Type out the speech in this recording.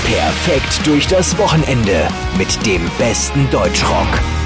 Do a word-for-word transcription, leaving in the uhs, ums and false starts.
Perfekt durch das Wochenende mit dem besten Deutschrock.